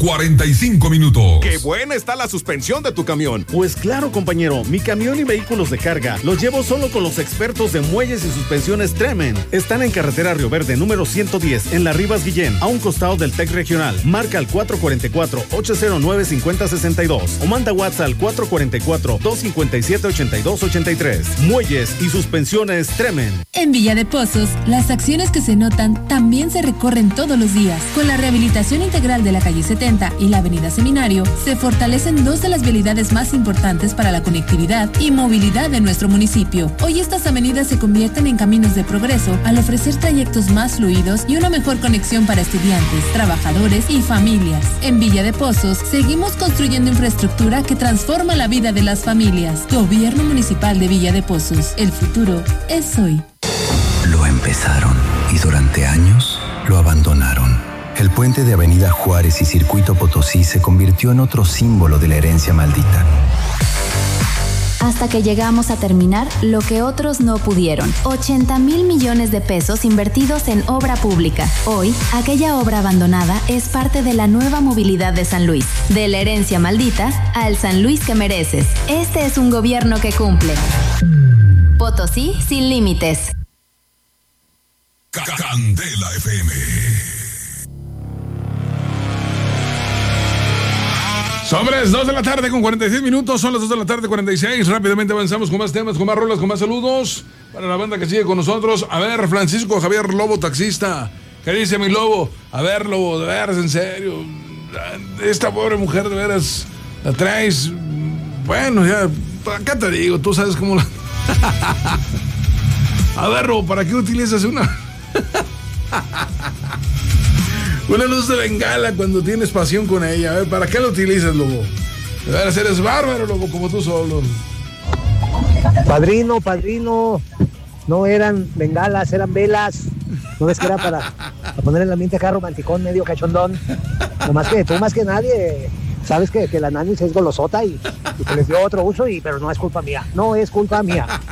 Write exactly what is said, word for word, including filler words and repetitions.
cuarenta y cinco minutos. ¡Qué buena está la suspensión de tu camión! Pues claro, compañero, mi camión y vehículos de carga los llevo solo con los expertos de muelles y suspensiones Tremen. Están en carretera Río Verde número ciento diez en La Rivas Guillén, a un costado del T E C Regional. Marca al cuatro cuatro cuatro, ocho cero nueve, cinco cero seis dos o manda WhatsApp al cuatro cuatro cuatro, dos cinco siete, ocho dos ocho tres. Muelles y suspensiones Tremen. En Villa de Pozos, las acciones que se notan también se recorren todos los días. Con la rehabilitación integral de la calle setenta y la avenida Seminario, se fortalecen dos de las vialidades más importantes para la conectividad y movilidad de nuestro municipio. Hoy estas avenidas se convierten en caminos de progreso al ofrecer trayectos más fluidos y una mejor conexión para estudiantes, trabajadores y familias. En Villa de Pozos, seguimos construyendo infraestructura que transforma la vida de las familias. Gobierno Municipal de Villa de Pozos. El futuro es hoy. Lo empezaron y durante años lo abandonaron. El puente de Avenida Juárez y Circuito Potosí se convirtió en otro símbolo de la herencia maldita. Hasta que llegamos a terminar lo que otros no pudieron. ochenta mil millones de pesos invertidos en obra pública. Hoy, aquella obra abandonada es parte de la nueva movilidad de San Luis. De la herencia maldita al San Luis que mereces. Este es un gobierno que cumple. Potosí sin límites. Candela F M. Sobres, dos de la tarde con cuarenta y seis minutos, son las dos de la tarde cuarenta y seis. Rápidamente avanzamos con más temas, con más rolas, con más saludos para la banda que sigue con nosotros. A ver, Francisco Javier Lobo, taxista. ¿Qué dice mi Lobo? A ver, Lobo, de veras, en serio. Esta pobre mujer, de veras, la traes. Bueno, ya, acá te digo, tú sabes cómo la. A ver, Lobo, ¿para qué utilizas una? Una luz de bengala cuando tienes pasión con ella. A ver, ¿para qué lo utilizas, Lobo? De veras, eres bárbaro, Lobo, como tú solo. Padrino, padrino. No eran bengalas, eran velas. No ves que era para, para poner el ambiente acá romanticón, medio cachondón. No más que tú, más que nadie, sabes que, que la nani es golosota y, y que les dio otro uso, y, pero no es culpa mía. No es culpa mía.